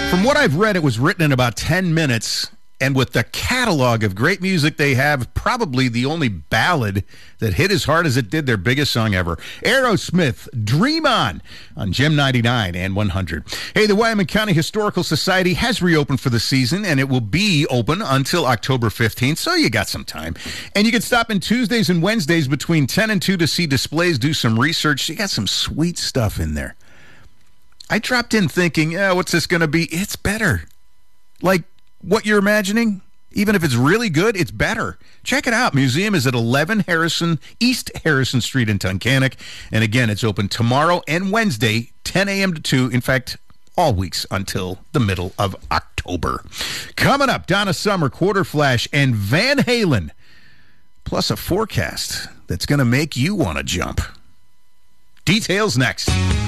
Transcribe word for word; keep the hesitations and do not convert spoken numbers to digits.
From what I've read, it was written in about ten minutes, and with the catalog of great music they have, probably the only ballad that hit as hard as it did their biggest song ever. Aerosmith, Dream On, on Gem ninety-nine and one hundred. Hey, the Wyoming County Historical Society has reopened for the season, and it will be open until October fifteenth, so you got some time. And you can stop in Tuesdays and Wednesdays between ten and two to see displays, do some research. You got some sweet stuff in there. I dropped in thinking, yeah, what's this going to be? It's better. Like what you're imagining, even if it's really good, it's better. Check it out. Museum is at eleven Harrison, East Harrison Street in Tunkhannock. And again, it's open tomorrow and Wednesday, ten a.m. to two. In fact, all weeks until the middle of October. Coming up, Donna Summer, Quarter Flash, and Van Halen. Plus a forecast that's going to make you want to jump. Details next.